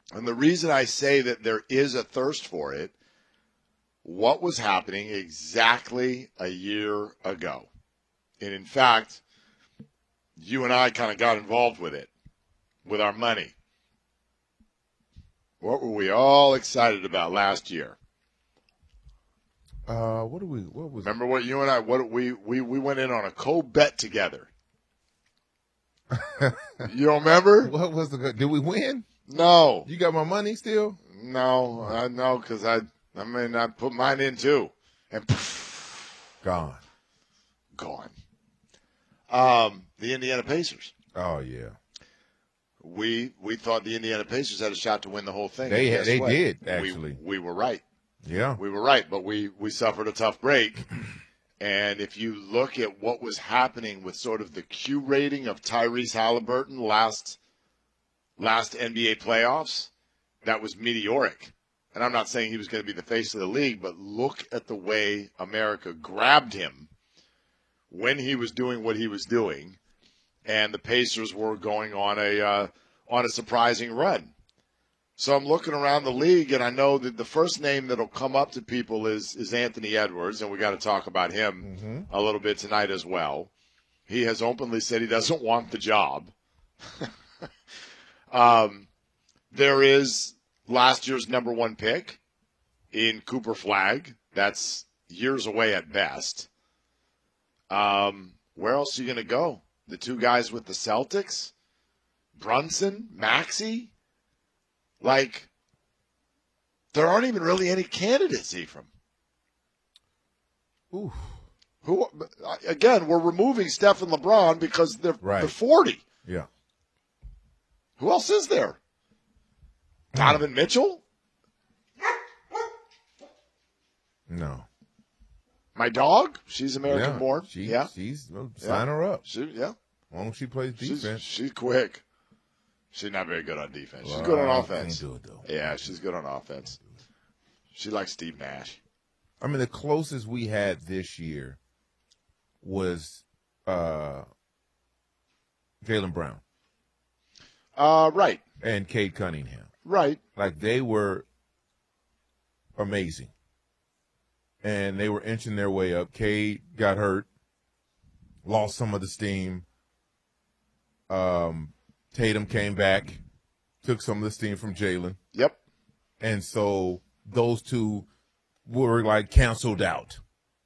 And the reason I say that there is a thirst for it, what was happening exactly a year ago? And in fact, you and I kind of got involved with it, with our money. What were we all excited about last year? What was Remember what you and I, we went in on a co-bet together. You don't remember? What was did we win? No. You got my money still? No, no, because I put mine in too. And Gone. The Indiana Pacers. Oh, yeah. We thought the Indiana Pacers had a shot to win the whole thing. They what? did, actually. We were right. Yeah. We were right, but we suffered a tough break. And if you look at what was happening with sort of the Q rating of Tyrese Halliburton last NBA playoffs, that was meteoric. And I'm not saying he was going to be the face of the league, but look at the way America grabbed him when he was doing what he was doing, and the Pacers were going on a surprising run. So I'm looking around the league, and I know that the first name that'll come up to people is Anthony Edwards, and we got to talk about him a little bit tonight as well. He has openly said he doesn't want the job. There is last year's number one pick in Cooper Flagg. That's years away at best. Where else are you going to go? The two guys with the Celtics? Brunson? Maxey? Like, there aren't even really any candidates, Ephraim. Oof. Who? Again, we're removing Steph and LeBron because they're 40. Yeah. Who else is there? Donovan Mitchell? No. My dog? She's American born. She's sign her up. Yeah. As long as she plays defense. She's quick. She's not very good on defense. She's Well, good on offense. Can't do it, though. Yeah, she's good on offense. She likes Steve Nash. I mean, the closest we had this year was Jaylen Brown. Right. And Cade Cunningham. Right. Like, they were amazing. And they were inching their way up. Cade got hurt, lost some of the steam. Tatum came back, took some of the steam from Jaylen. Yep. And so those two were, like, canceled out.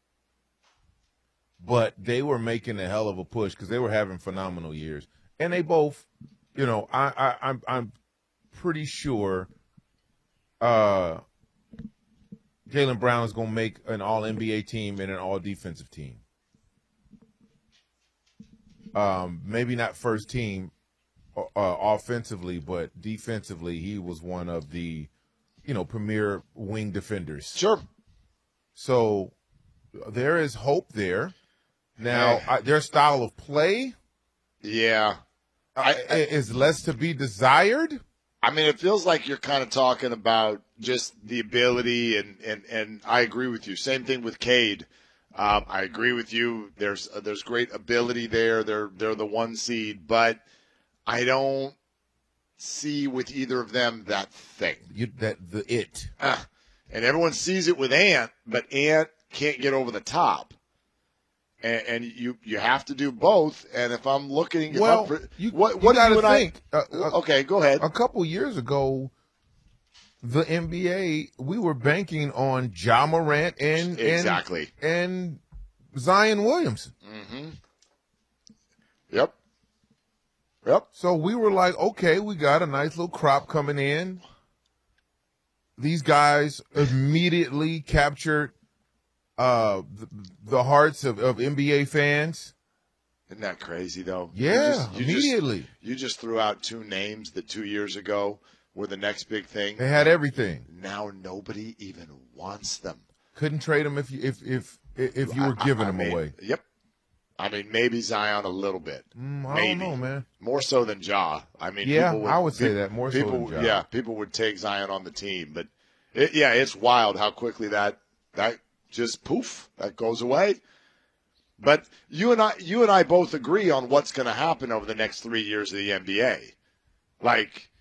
But they were making a hell of a push because they were having phenomenal years. And they both, I'm pretty sure Jaylen Brown is going to make an all-NBA team and an all-defensive team. Maybe not first team offensively, but defensively, he was one of the, premier wing defenders. Sure. So there is hope there. Now, their style of play is less to be desired. I mean, it feels like you're kind of talking about just the ability, and I agree with you. Same thing with Cade. I agree with you. There's great ability there. They're the one seed, but I don't see with either of them that thing. And everyone sees it with Ant, but Ant can't get over the top. And you have to do both. And if I'm looking, what do you think? Okay, go ahead. A couple years ago, the NBA, we were banking on Ja Morant and Zion Williamson. Mm-hmm. Yep. So we were like, okay, we got a nice little crop coming in. These guys immediately captured the hearts of NBA fans. Isn't that crazy, though? Yeah, immediately. You just threw out two names that 2 years ago were the next big thing. They had everything. Now nobody even wants them. Couldn't trade them if you were giving them away. Yep. I mean, maybe Zion a little bit. I don't know, man. More so than Ja. I mean, I would say that more so than Ja. Yeah, people would take Zion on the team, but it's wild how quickly that just poof, that goes away. But you and I both agree on what's going to happen over the next 3 years of the NBA. Like,